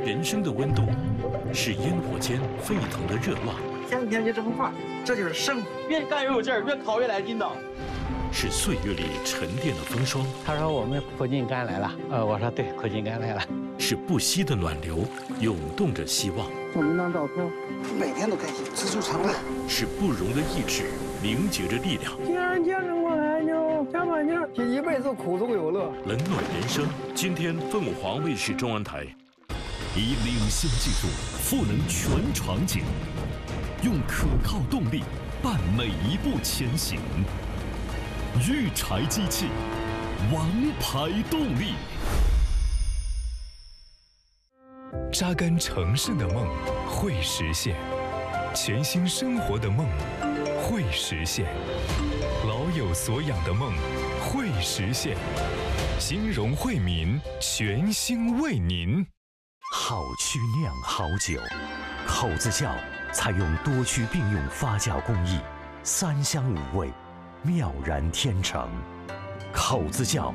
人生的温度，是烟火间沸腾的热浪。 天天就这么画，这就是生活。 越干越有劲儿，越考越来劲道。 是岁月里沉淀的风霜。 他说我们苦尽甘来了，我说对，苦尽甘来了。 是不息的暖流，涌动着希望。 照那张照片，每天都开心，知足常乐。 是不容的意志，凝结着力量。 既然坚持过来，就加把劲儿，一辈子苦中有乐， 冷暖人生。今天凤凰卫视中安台， 以领先技术赋能全场景，用可靠动力伴每一步前行。育柴机器，王牌动力。 扎根城市的梦会实现，全新生活的梦会实现，老有所养的梦会实现。金融惠民全心为您。 好曲酿好酒，口子窖采用多区并用发酵工艺，3香5味，妙然天成。口子窖